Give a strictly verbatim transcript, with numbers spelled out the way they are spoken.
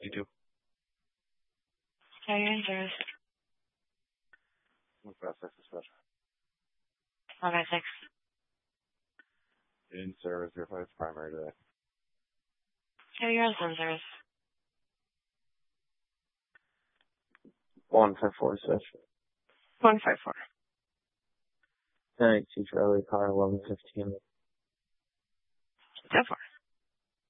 You do. Yeah, you're in service. What process is that? one by six. In service, your flight's primary today. Yeah, you're also in service. one five four, sir. one five four. Thanks, you Charlie, car eleven fifteen. So far.